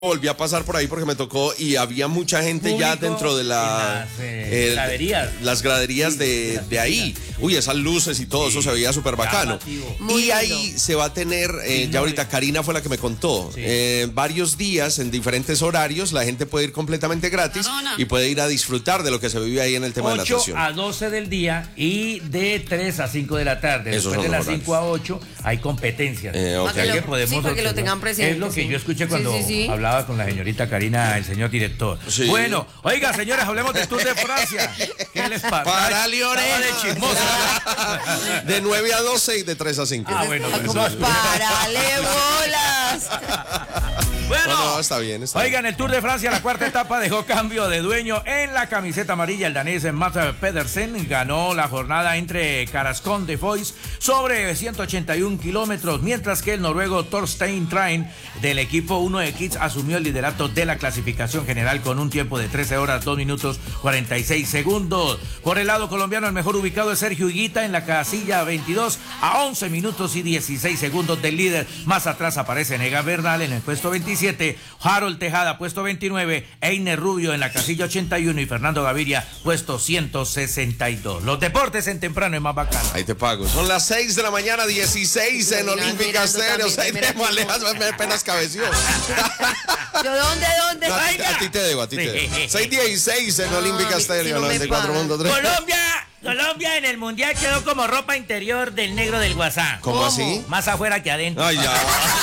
volví a pasar por ahí porque me tocó y había mucha gente ya dentro de graderías. Las graderías de ahí. Uy, esas luces y todo eso se veía súper bacano. Y ahí se va a tener, ya ahorita Karina fue la que me contó, varios días en diferentes horarios, la gente puede ir completamente gratis y puede ir a disfrutar de lo que se vive ahí en el tema de natación. 8 a 12 del día y de 3 a 5 de la tarde. Esos Después de las 5 a 8 hay competencias. Okay. Para que lo tengan presente. Es lo que yo escuché cuando hablaba con la señorita Karina, el señor director. Sí. Bueno, oiga, señores, hablemos del Tour de Francia. ¿Qué les pasa? Para Leonel. De chismosa. De 9 a 12 y de 3 a 5. Ah, bueno, ¡Párale bolas! Bueno, no, está bien. Oigan, el Tour de Francia, la cuarta etapa dejó cambio de dueño en la camiseta amarilla. El danés Mads Pedersen ganó la jornada entre Carascón de Foix sobre 181 kilómetros, mientras que el noruego Thorstein Train del equipo 1 de Kids asumió el liderato de la clasificación general con un tiempo de 13 horas, 2 minutos, 46 segundos. Por el lado colombiano, el mejor ubicado es Sergio Higuita en la casilla 22 a 11 minutos y 16 segundos del líder. Más atrás aparece Egan Bernal en el puesto 27, Harold Tejada puesto 29, Einer Rubio en la casilla 81 y Fernando Gaviria puesto 162. Los deportes en temprano es más bacano. Ahí te pago. Son las 6 de la mañana, 16 en Olímpica Estéreo. 6 de Malejas, me apenas cabeció. ¿Yo dónde? No, a ti te debo. 6:16 en Olímpica Estéreo, 94.3. Colombia en el Mundial quedó como ropa interior del negro del WhatsApp. ¿Cómo así? Más afuera que adentro. Ay, ya.